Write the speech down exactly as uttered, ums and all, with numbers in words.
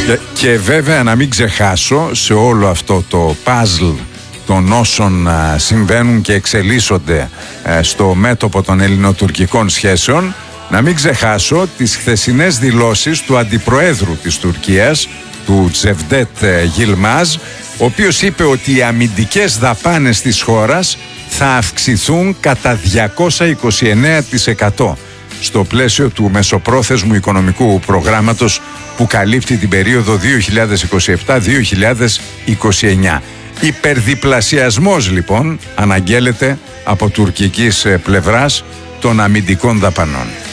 Και, και βέβαια να μην ξεχάσω σε όλο αυτό το παζλ των όσων α, συμβαίνουν και εξελίσσονται α, στο μέτωπο των ελληνοτουρκικών σχέσεων, να μην ξεχάσω τις χθεσινές δηλώσεις του Αντιπροέδρου της Τουρκίας, του Τζεβδέτ Γιλμάζ, ο οποίος είπε ότι οι αμυντικές δαπάνες της χώρας θα αυξηθούν κατά διακόσια είκοσι εννέα τοις εκατό στο πλαίσιο του μεσοπρόθεσμου οικονομικού προγράμματος που καλύπτει την περίοδο δύο χιλιάδες είκοσι επτά με δύο χιλιάδες είκοσι εννέα. Υπερδιπλασιασμός λοιπόν αναγγέλλεται από τουρκικής πλευράς των αμυντικών δαπανών.